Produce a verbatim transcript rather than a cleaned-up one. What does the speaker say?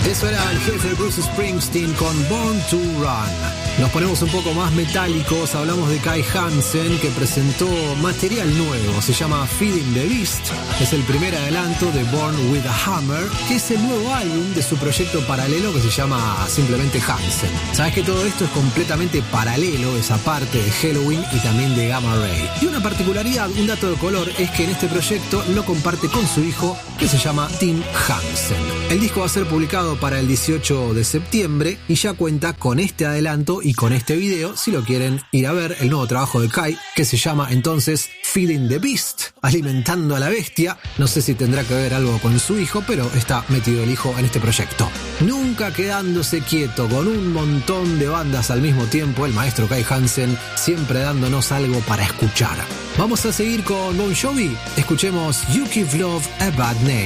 Eso era el jefe Bruce Springsteen con Born to Run. Nos ponemos un poco más metálicos, hablamos de Kai Hansen, que presentó material nuevo, se llama Feeding the Beast, es el primer adelanto de Born with a Hammer, que es el nuevo álbum de su proyecto paralelo que se llama simplemente Hansen. Sabes que todo esto es completamente paralelo, esa parte de Helloween y también de Gamma Ray. Y una particularidad, un dato de color, es que en este proyecto lo comparte con su hijo, que se llama Tim Hansen. El disco va a ser publicado para el dieciocho de septiembre y ya cuenta con este adelanto y con este video, si lo quieren ir a ver, el nuevo trabajo de Kai, que se llama entonces Feeding the Beast, alimentando a la bestia. No sé si tendrá que ver algo con su hijo, pero está metido el hijo en este proyecto. Nunca quedándose quieto, con un montón de bandas al mismo tiempo, el maestro Kai Hansen siempre dándonos algo para escuchar. Vamos a seguir con Bon Jovi. Escuchemos You Give Love a Bad Name.